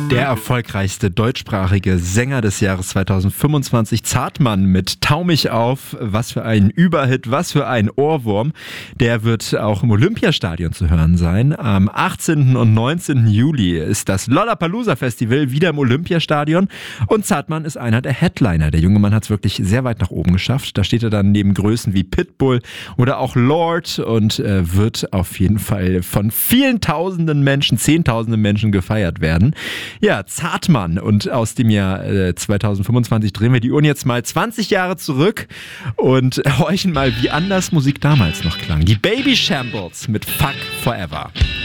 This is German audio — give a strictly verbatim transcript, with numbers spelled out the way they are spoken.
Der erfolgreichste deutschsprachige Sänger des Jahres zweitausendfünfundzwanzig, Zartmann mit Tau mich auf, was für ein Überhit, was für ein Ohrwurm. Der wird auch im Olympiastadion zu hören sein. Am achtzehnten und neunzehnten Juli ist das Lollapalooza Festival wieder im Olympiastadion und Zartmann ist einer der Headliner. Der junge Mann hat es wirklich sehr weit nach oben geschafft. Da steht er dann neben Größen wie Pitbull oder auch Lord und äh, wird auf jeden Fall von vielen tausenden Menschen, zehntausenden Menschen gefeiert werden. Ja, Zartmann, und aus dem Jahr äh, zweitausendfünfundzwanzig drehen wir die Uhren jetzt mal zwanzig Jahre zurück und horchen mal, wie anders Musik damals noch klang. Die Baby Shambles mit Fuck Forever.